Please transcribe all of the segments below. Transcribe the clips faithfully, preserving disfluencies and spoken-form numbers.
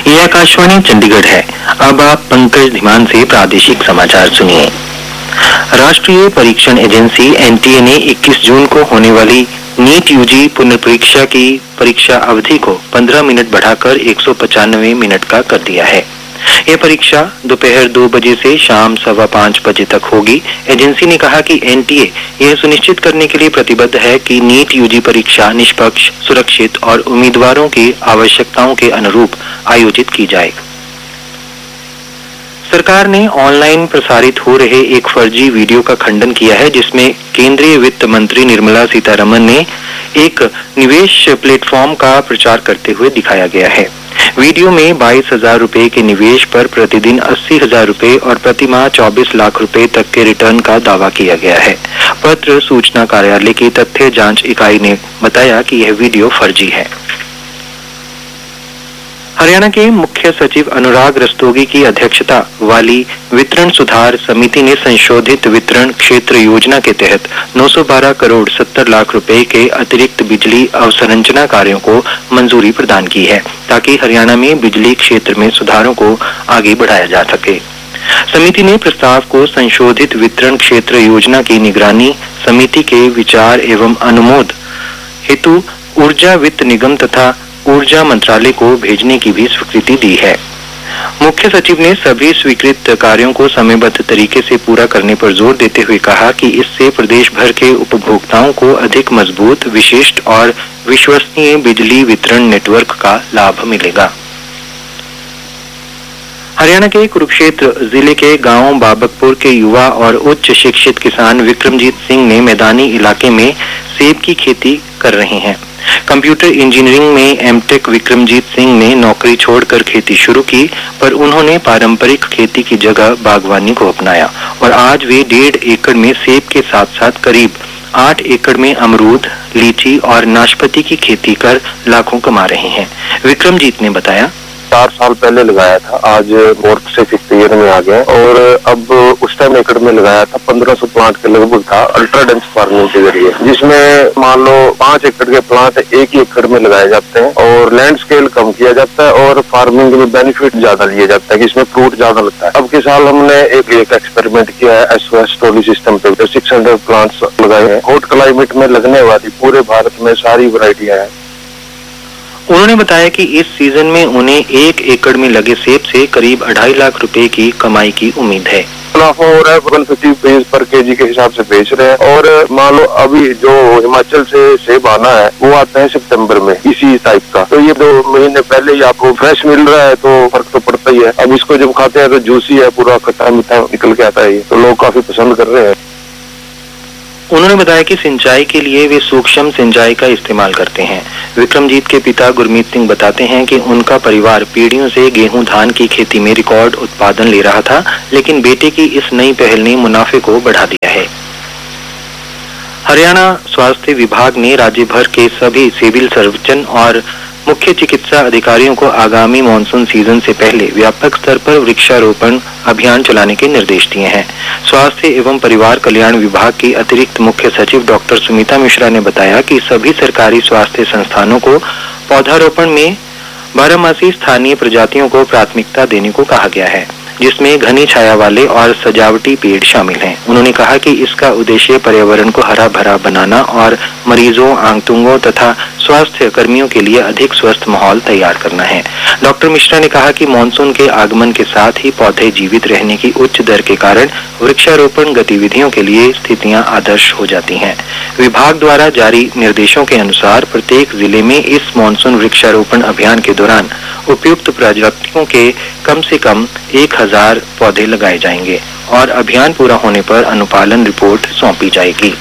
ये आकाशवाणी चंडीगढ़ है। अब आप पंकज धीमान से प्रादेशिक समाचार सुनिए। राष्ट्रीय परीक्षण एजेंसी एनटीए ने इक्कीस जून को होने वाली नीट यूजी पुनर्परीक्षा की परीक्षा अवधि को पंद्रह मिनट बढ़ाकर एक सौ पचानवे मिनट का कर दिया है। यह परीक्षा दोपहर दो बजे से शाम सवा पाँच बजे तक होगी। एजेंसी ने कहा कि एनटीए यह सुनिश्चित करने के लिए प्रतिबद्ध है कि नीट यूजी परीक्षा निष्पक्ष, सुरक्षित और उम्मीदवारों की आवश्यकताओं के अनुरूप आयोजित की जाए। सरकार ने ऑनलाइन प्रसारित हो रहे एक फर्जी वीडियो का खंडन किया है, जिसमें केंद्रीय वित्त मंत्री निर्मला सीतारमण ने एक निवेश प्लेटफॉर्म का प्रचार करते हुए दिखाया गया है। वीडियो में बाईस हजार रुपए के निवेश पर प्रतिदिन अस्सी हजार रुपए और प्रति माह चौबीस लाख रुपए तक के रिटर्न का दावा किया गया है। पत्र सूचना कार्यालय की तथ्य जांच इकाई ने बताया कि यह वीडियो फर्जी है। हरियाणा के मुख्य सचिव अनुराग रस्तोगी की अध्यक्षता वाली वितरण सुधार समिति ने संशोधित वितरण क्षेत्र योजना के तहत नौ सौ बारह करोड़ सत्तर लाख रुपए के अतिरिक्त बिजली अवसंरचना कार्यों को मंजूरी प्रदान की है, ताकि हरियाणा में बिजली क्षेत्र में सुधारों को आगे बढ़ाया जा सके। समिति ने प्रस्ताव को संशोधित वितरण क्षेत्र योजना की निगरानी समिति के विचार एवं अनुमोद हेतु ऊर्जा वित्त निगम तथा ऊर्जा मंत्रालय को भेजने की भी स्वीकृति दी है। मुख्य सचिव ने सभी स्वीकृत कार्यों को समयबद्ध तरीके से पूरा करने पर जोर देते हुए कहा कि इससे प्रदेश भर के उपभोक्ताओं को अधिक मजबूत, विशिष्ट और विश्वसनीय बिजली वितरण नेटवर्क का लाभ मिलेगा। हरियाणा के कुरुक्षेत्र जिले के गांव बाबकपुर के युवा और उच्च शिक्षित किसान विक्रमजीत सिंह ने मैदानी इलाके में सेब की खेती कर रहे हैं। कंप्यूटर इंजीनियरिंग में एमटेक विक्रमजीत सिंह ने नौकरी छोड़कर खेती शुरू की, पर उन्होंने पारंपरिक खेती की जगह बागवानी को अपनाया और आज वे डेढ़ एकड़ में सेब के साथ साथ करीब आठ एकड़ में अमरूद, लीची और नाशपाती की खेती कर लाखों कमा रहे हैं। विक्रमजीत ने बताया, चार साल पहले लगाया था, आज फोर्थ से फिफ्थ ईयर में आ गए और अब उस टाइम एकड़ में लगाया था पंद्रह सौ प्लांट के लगभग था अल्ट्रा डेंस फार्मिंग के जरिए, जिसमें मान लो पांच एकड़ के प्लांट एक ही एकड़ में लगाए जाते हैं और लैंड स्केल कम किया जाता है और फार्मिंग में बेनिफिट ज्यादा लिया जाता है कि इसमें फ्रूट ज्यादा लगता है। अब के साल हमने एक, एक एक्सपेरिमेंट किया है एसओएस ट्रॉली सिस्टम पे सिक्स हंड्रेड प्लांट्स लगाए हैं। हॉट क्लाइमेट में लगने वाली पूरे भारत में सारी वैरायटियां हैं। उन्होंने बताया कि इस सीजन में उन्हें एक एकड़ में लगे सेब से करीब अढ़ाई लाख रुपए की कमाई की उम्मीद है। मुनाफा हो रहा है वन फिफ्टी पेज पर केजी के हिसाब से बेच रहे हैं और मान लो अभी जो हिमाचल से सेब आना है वो आता है सितंबर में इसी टाइप का, तो ये दो महीने पहले ही आपको फ्रेश मिल रहा है तो फर्क तो पड़ता ही है। अब इसको जब खाते हैं तो जूसी है, पूरा खट्टा मीठा निकल के आता है, तो लोग काफी पसंद कर रहे हैं। उन्होंने बताया कि सिंचाई के लिए वे सूक्ष्म सिंचाई का इस्तेमाल करते हैं। विक्रमजीत के पिता गुरमीत सिंह बताते हैं कि उनका परिवार पीढ़ियों से गेहूं धान की खेती में रिकॉर्ड उत्पादन ले रहा था, लेकिन बेटे की इस नई पहल ने मुनाफे को बढ़ा दिया है। हरियाणा स्वास्थ्य विभाग ने राज्य भर के सभी सिविल सर्जन और मुख्य चिकित्सा अधिकारियों को आगामी मानसून सीजन से पहले व्यापक स्तर पर वृक्षारोपण अभियान चलाने के निर्देश दिए हैं। स्वास्थ्य एवं परिवार कल्याण विभाग की अतिरिक्त मुख्य सचिव डॉक्टर सुमिता मिश्रा ने बताया कि सभी सरकारी स्वास्थ्य संस्थानों को पौधारोपण में बारहमासी स्थानीय प्रजातियों को प्राथमिकता देने को कहा गया है, जिसमें घनी छाया वाले और सजावटी पेड़ शामिल हैं। उन्होंने कहा कि इसका उद्देश्य पर्यावरण को हरा भरा बनाना और मरीजों, आंगतुंगों तथा स्वास्थ्य कर्मियों के लिए अधिक स्वस्थ माहौल तैयार करना है। डॉक्टर मिश्रा ने कहा कि मानसून के आगमन के साथ ही पौधे जीवित रहने की उच्च दर के कारण वृक्षारोपण गतिविधियों के लिए स्थितियां आदर्श हो जाती हैं। विभाग द्वारा जारी निर्देशों के अनुसार प्रत्येक जिले में इस मानसून वृक्षारोपण अभियान के दौरान उपयुक्त प्रजातियों के कम से कम एक हजार पौधे लगाए जाएंगे और अभियान पूरा होने पर अनुपालन रिपोर्ट सौंपी जाएगी।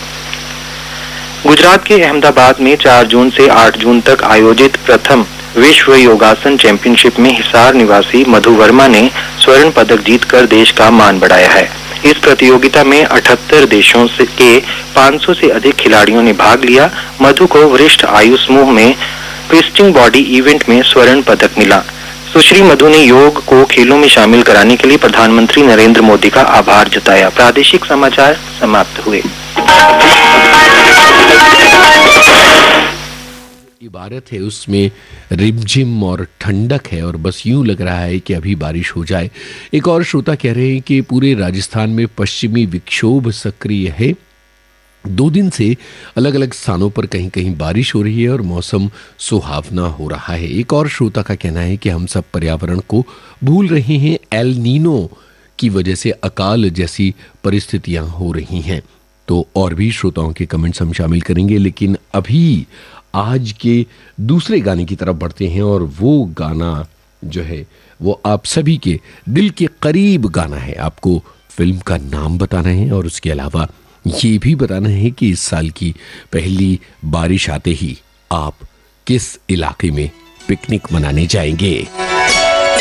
गुजरात के अहमदाबाद में चार जून से आठ जून तक आयोजित प्रथम विश्व योगासन चैंपियनशिप में हिसार निवासी मधु वर्मा ने स्वर्ण पदक जीतकर देश का मान बढ़ाया है। इस प्रतियोगिता में अठहत्तर देशों से के पाँच सौ से अधिक खिलाड़ियों ने भाग लिया। मधु को वरिष्ठ आयु समूह में ट्विस्टिंग बॉडी इवेंट में स्वर्ण पदक मिला। सुश्री मधु ने योग को खेलों में शामिल कराने के लिए प्रधानमंत्री नरेंद्र मोदी का आभार जताया। प्रादेशिक समाचार समाप्त हुए। इबारत है उसमें रिमझिम और ठंडक है और बस यूं लग रहा है कि अभी बारिश हो जाए। एक और श्रोता कह रहे हैं कि पूरे राजस्थान में पश्चिमी विक्षोभ सक्रिय है। दो दिन से अलग अलग स्थानों पर कहीं कहीं बारिश हो रही है और मौसम सुहावना हो रहा है। एक और श्रोता का कहना है कि हम सब पर्यावरण को भूल रहे हैं, एल नीनो की वजह से अकाल जैसी परिस्थितियां हो रही हैं। तो और भी श्रोताओं के कमेंट्स हम शामिल करेंगे, लेकिन अभी आज के दूसरे गाने की तरफ बढ़ते हैं और वो गाना जो है वो आप सभी के दिल के करीब गाना है। आपको फिल्म का नाम बताना है और उसके अलावा ये भी बताना है कि इस साल की पहली बारिश आते ही आप किस इलाके में पिकनिक मनाने जाएंगे।